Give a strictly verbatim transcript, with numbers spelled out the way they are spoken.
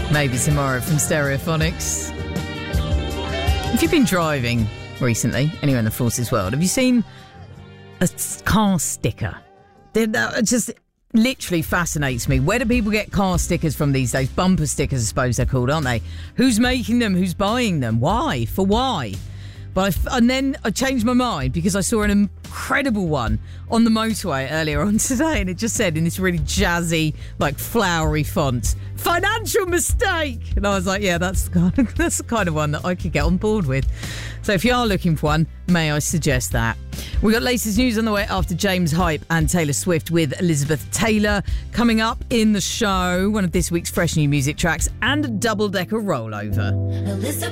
Maybe Tomorrow from Stereophonics. If you've been driving recently, anywhere in the Forces world, have you seen a car sticker? That just literally fascinates me. Where do people get car stickers from these days? Bumper stickers, I suppose they're called, aren't they? Who's making them? Who's buying them? Why? For why? But I, and then I changed my mind because I saw an incredible one on the motorway earlier on today, and it just said in this really jazzy, like flowery font, "Financial mistake." And I was like, yeah, that's the kind of, that's the kind of one that I could get on board with. So if you are looking for one, may I suggest that. We got latest news on the way after James Hype and Taylor Swift with Elizabeth Taylor coming up in the show. One of this week's fresh new music tracks and a double-decker rollover. Elizabeth.